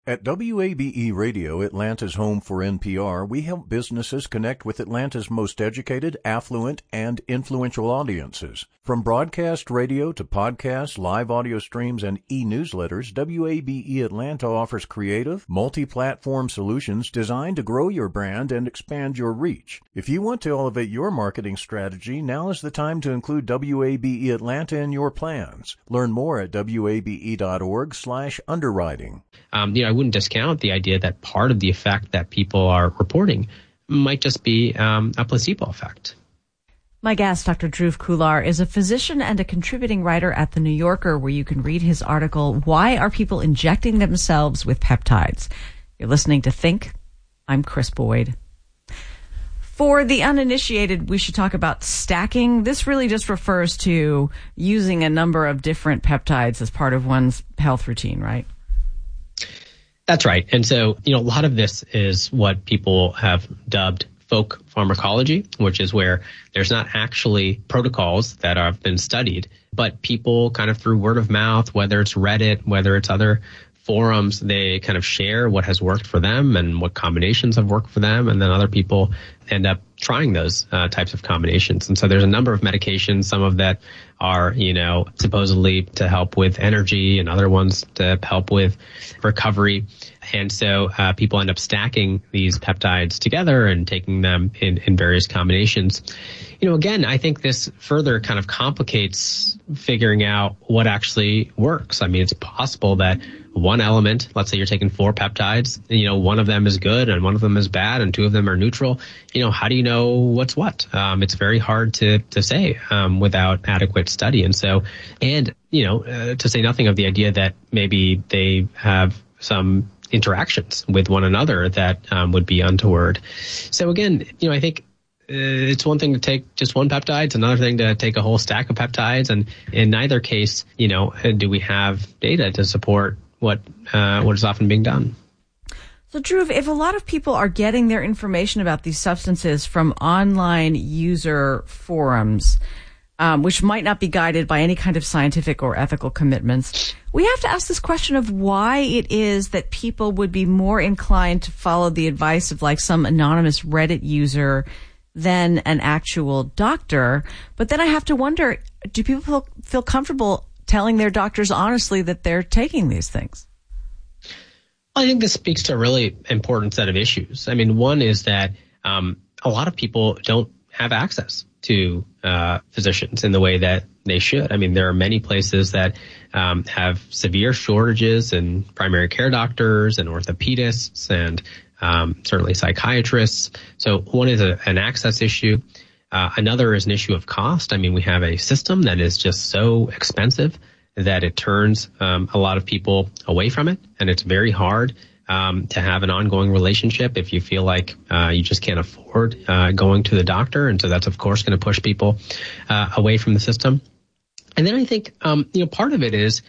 At WABE Radio, Atlanta's home for NPR, we help businesses connect with Atlanta's most educated, affluent, and influential audiences. From broadcast radio to podcasts, live audio streams, and e-newsletters, WABE Atlanta offers creative, multi-platform solutions designed to grow your brand and expand your reach. If you want to elevate your marketing strategy, now is the time to include WABE Atlanta in your plans. Learn more at wabe.org/underwriting. I wouldn't discount the idea that part of the effect that people are reporting might just be a placebo effect. My guest, Dr. Dhruv Khullar, is a physician and a contributing writer at The New Yorker, where you can read his article, Why Are People Injecting Themselves with Peptides? You're listening to Think. I'm Chris Boyd. For the uninitiated, we should talk about stacking. This really just refers to using a number of different peptides as part of one's health routine, right? That's right. And so, a lot of this is what people have dubbed folk pharmacology, which is where there's not actually protocols that have been studied, but people kind of through word of mouth, whether it's Reddit, whether it's other forums, they kind of share what has worked for them and what combinations have worked for them. And then other people end up trying those types of combinations. And so there's a number of medications, some of that are, supposedly to help with energy and other ones to help with recovery. And so people end up stacking these peptides together and taking them in various combinations. Again, I think this further kind of complicates figuring out what actually works. I mean, it's possible that one element, let's say you're taking 4 peptides, one of them is good and one of them is bad and 2 of them are neutral. How do you know what's what? It's very hard to say without adequate study. And so, to say nothing of the idea that maybe they have some interactions with one another that would be untoward. So again, I think it's one thing to take just one peptide. It's another thing to take a whole stack of peptides. And in neither case, do we have data to support what is often being done. So, Dhruv, if a lot of people are getting their information about these substances from online user forums, which might not be guided by any kind of scientific or ethical commitments, we have to ask this question of why it is that people would be more inclined to follow the advice of like some anonymous Reddit user than an actual doctor. But then I have to wonder, do people feel comfortable telling their doctors honestly that they're taking these things? I think this speaks to a really important set of issues. I mean, one is that a lot of people don't have access to physicians in the way that they should. I mean, there are many places that have severe shortages in primary care doctors and orthopedists and certainly psychiatrists. So one is an access issue. Another is an issue of cost. I mean, we have a system that is just so expensive that it turns a lot of people away from it. And it's very hard to have an ongoing relationship if you feel like you just can't afford going to the doctor. And so that's, of course, going to push people away from the system. And then I think, part of it is,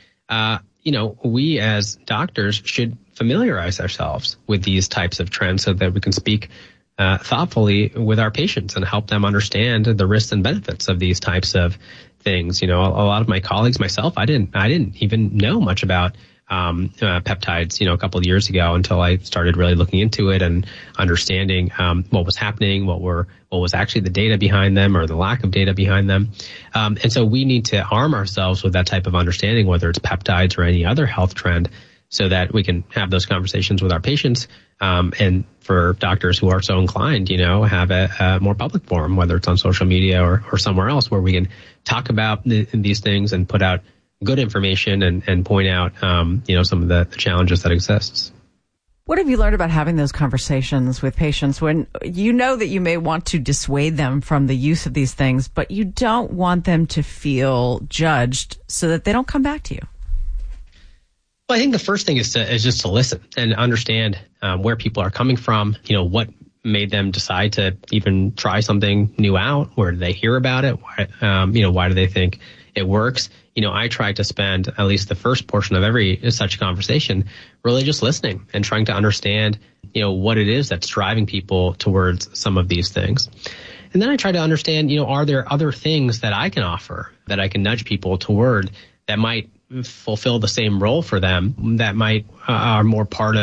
we as doctors should familiarize ourselves with these types of trends so that we can speak thoughtfully with our patients and help them understand the risks and benefits of these types of things. A lot of my colleagues, myself, I didn't even know much about peptides, a couple of years ago until I started really looking into it and understanding what was happening, what was actually the data behind them or the lack of data behind them. And so we need to arm ourselves with that type of understanding, whether it's peptides or any other health trend, so that we can have those conversations with our patients. And for doctors who are so inclined, have a more public forum, whether it's on social media or somewhere else, where we can talk about these things and put out good information and point out, some of the challenges that exists. What have you learned about having those conversations with patients when you know that you may want to dissuade them from the use of these things, but you don't want them to feel judged so that they don't come back to you? Well, I think the first thing is just to listen and understand where people are coming from, what made them decide to even try something new out. Where did they hear about it? Why do they think it works? I try to spend at least the first portion of every such conversation really just listening and trying to understand, what it is that's driving people towards some of these things. And then I try to understand, are there other things that I can offer that I can nudge people toward that might fulfill the same role for them, that might are more part of